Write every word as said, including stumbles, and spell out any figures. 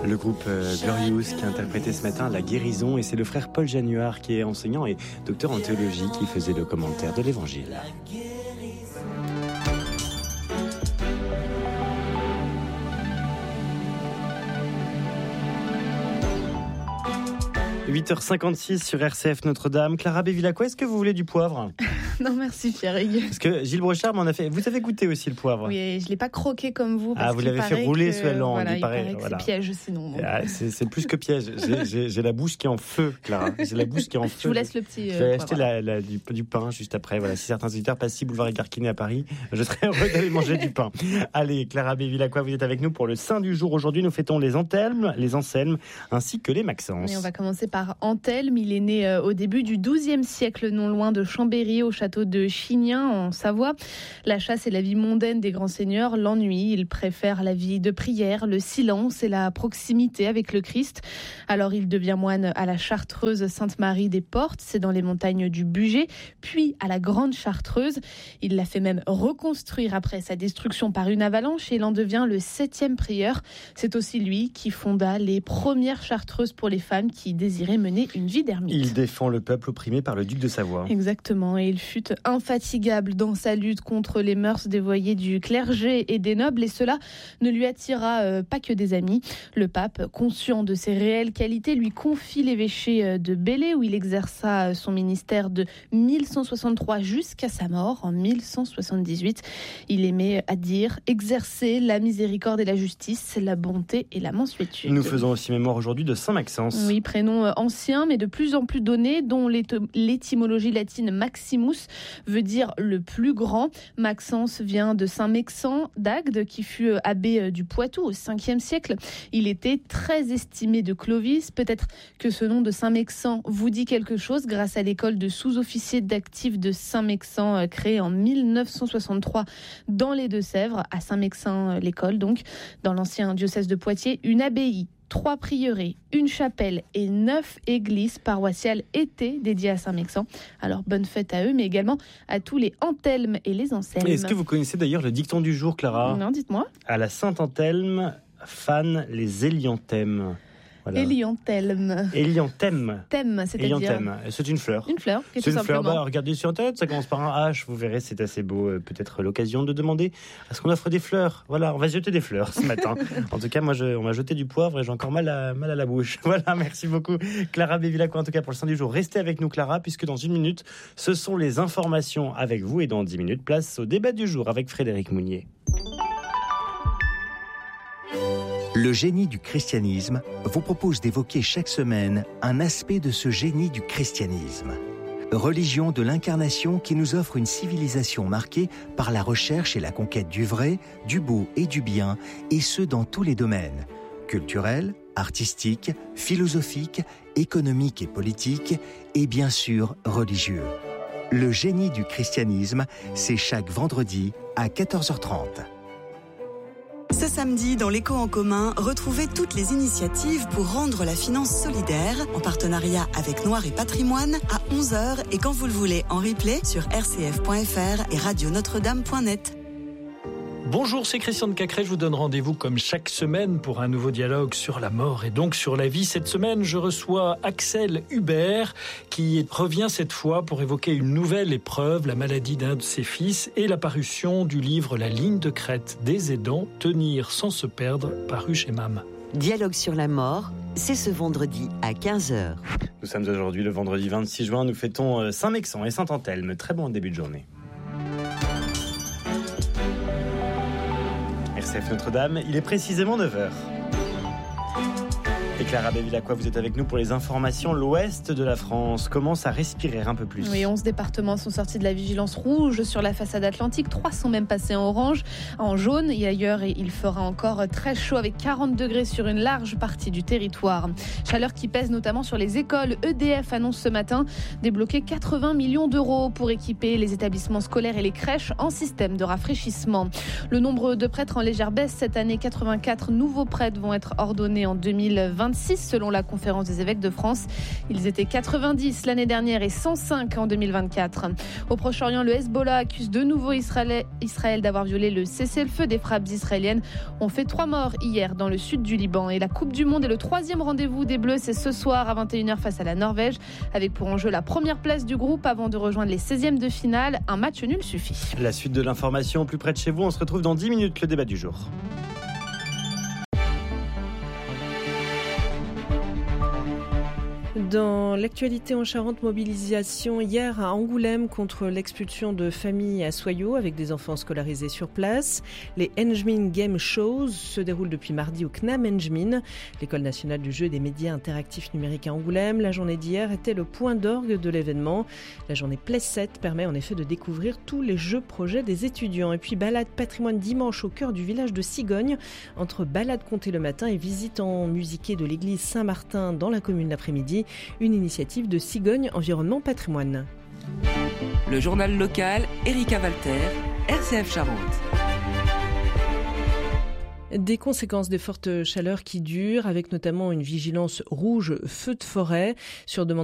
Le groupe euh, Glorious qui a interprété ce matin La Guérison, et c'est le frère Paul Januard qui est enseignant et docteur en théologie qui faisait le commentaire de l'Évangile. huit heures cinquante-six sur R C F Notre-Dame. Clara Bevilacqua, est-ce que vous voulez du poivre ? Non, merci Pierre-Hugues. Parce que Gilles Brochard m'en a fait. Vous avez goûté aussi le poivre ? Oui, je ne l'ai pas croqué comme vous. Parce ah, vous l'avez fait rouler que, sous la langue. Voilà, il, il paraît, paraît que voilà. c'est piège sinon. Ah, c'est, c'est plus que piège. J'ai, j'ai, j'ai la bouche qui est en feu, Clara. J'ai la bouche qui est en feu. Je vous laisse le petit. Je vais euh, acheter la, la, du, du pain juste après. Voilà. Si certains auditeurs passent ici, boulevard Écarquiné à Paris, je serais heureux d'aller manger du pain. Allez, Clara Bevilacqua, vous êtes avec nous pour le Saint du jour. Aujourd'hui, nous fêtons les Anthelmes, les Anselmes, ainsi que les Maxence. Et on va commencer par Anthelme. Il est né euh, au début du douzième siècle, non loin de Chambéry, au château de Chignin, en Savoie. La chasse et la vie mondaine des grands seigneurs l'ennuient. Il préfère la vie de prière, le silence et la proximité avec le Christ. Alors il devient moine à la Chartreuse Sainte-Marie des Portes, c'est dans les montagnes du Bugey, puis à la Grande Chartreuse. Il l'a fait même reconstruire après sa destruction par une avalanche et il en devient le septième prieur. C'est aussi lui qui fonda les premières chartreuses pour les femmes qui désiraient mener une vie d'ermite. Il défend le peuple opprimé par le duc de Savoie. Exactement, et il fut infatigable dans sa lutte contre les mœurs dévoyées du clergé et des nobles, et cela ne lui attira euh, pas que des amis. Le pape, conscient de ses réelles qualités, lui confie l'évêché de Belley, où il exerça son ministère de mille cent soixante-trois jusqu'à sa mort en mille cent soixante-dix-huit. Il aimait à dire exercer la miséricorde et la justice, la bonté et la mansuétude. Nous faisons aussi mémoire aujourd'hui de Saint Maxence. Oui, prénom ancien mais de plus en plus donné, dont l'étymologie latine Maximus veut dire le plus grand. Maxence vient de Saint-Mexan d'Agde, qui fut abbé du Poitou au cinquième siècle. Il était très estimé de Clovis. Peut-être que ce nom de Saint-Mexan vous dit quelque chose grâce à l'école de sous-officiers d'actifs de Saint-Mexan, créée en mille neuf cent soixante-trois dans les Deux-Sèvres, à Saint-Mexan l'école donc, dans l'ancien diocèse de Poitiers. Une abbaye, trois prieurés, une chapelle et neuf églises paroissiales étaient dédiées à Saint-Mexan. Alors bonne fête à eux, mais également à tous les Anthelmes et les Anselmes. Est-ce que vous connaissez d'ailleurs le dicton du jour, Clara ? Non, dites-moi. À la Saint-Anthelme, fan les élianthèmes. Voilà. Hélianthème. Hélianthème. Thème, c'est-à-dire Hélianthème. C'est une fleur. Une fleur, c'est tout une simplement. fleur. Bah, regardez sur Internet, ça commence par un H. Vous verrez, c'est assez beau. Euh, peut-être l'occasion de demander à ce qu'on offre des fleurs. Voilà, on va jeter des fleurs ce matin. En tout cas, moi, je, on m'a jeté du poivre et j'ai encore mal à, mal à la bouche. Voilà, merci beaucoup, Clara Bevilacqua, en tout cas pour le Saint du jour. Restez avec nous, Clara, puisque dans une minute, ce sont les informations avec vous, et dans dix minutes, place au débat du jour avec Frédéric Mounier. Le génie du christianisme vous propose d'évoquer chaque semaine un aspect de ce génie du christianisme. Religion de l'incarnation qui nous offre une civilisation marquée par la recherche et la conquête du vrai, du beau et du bien, et ce dans tous les domaines, culturels, artistiques, philosophiques, économiques et politiques, et bien sûr religieux. Le génie du christianisme, c'est chaque vendredi à quatorze heures trente. Ce samedi, dans l'Écho en commun, retrouvez toutes les initiatives pour rendre la finance solidaire, en partenariat avec Noir et Patrimoine, à onze heures et quand vous le voulez en replay sur r c f point f r et radio notre dame point net. Bonjour, c'est Christian de Cacré. Je vous donne rendez-vous comme chaque semaine pour un nouveau dialogue sur la mort et donc sur la vie. Cette semaine, je reçois Axel Hubert qui revient cette fois pour évoquer une nouvelle épreuve, la maladie d'un de ses fils et la parution du livre La ligne de crête des aidants, tenir sans se perdre, paru chez M A M. Dialogue sur la mort, c'est ce vendredi à quinze heures. Nous sommes aujourd'hui le vendredi vingt-six juin. Nous fêtons Saint-Mexan et Saint-Anthelme. Très bon début de journée. R C F Notre-Dame, il est précisément neuf heures. Et Clara Bevilacqua, vous êtes avec nous pour les informations. L'ouest de la France commence à respirer un peu plus. Oui, onze départements sont sortis de la vigilance rouge sur la façade atlantique. trois sont même passés en orange, en jaune et ailleurs. Et il fera encore très chaud avec quarante degrés sur une large partie du territoire. Chaleur qui pèse notamment sur les écoles. E D F annonce ce matin débloquer quatre-vingts millions d'euros pour équiper les établissements scolaires et les crèches en système de rafraîchissement. Le nombre de prêtres en légère baisse cette année. quatre-vingt-quatre nouveaux prêtres vont être ordonnés en deux mille vingt-six. vingt-six selon la Conférence des évêques de France. Ils étaient quatre-vingt-dix l'année dernière et cent cinq en deux mille vingt-quatre. Au Proche-Orient, le Hezbollah accuse de nouveau Israël, Israël d'avoir violé le cessez-le-feu. Des frappes israéliennes ont fait trois morts hier dans le sud du Liban. Et la Coupe du Monde est le troisième rendez-vous des Bleus. C'est ce soir à vingt et une heures face à la Norvège, avec pour enjeu la première place du groupe avant de rejoindre les seizièmes de finale. Un match nul suffit. La suite de l'information plus près de chez vous, on se retrouve dans dix minutes, le débat du jour. Dans l'actualité en Charente, mobilisation hier à Angoulême contre l'expulsion de familles à Soyaux avec des enfants scolarisés sur place. Les Enjmin Game Shows se déroulent depuis mardi au C N A M Enjmin, l'École nationale du jeu et des médias interactifs numériques à Angoulême. La journée d'hier était le point d'orgue de l'événement. La journée Play sept permet en effet de découvrir tous les jeux projets des étudiants. Et puis balade patrimoine dimanche au cœur du village de Cigogne, entre balade comptée le matin et visite en musiquée de l'église Saint-Martin dans la commune l'après-midi. Une initiative de Cigogne Environnement Patrimoine. Le journal local, Erika Walter, R C F Charente. Des conséquences des fortes chaleurs qui durent, avec notamment une vigilance rouge feu de forêt sur demande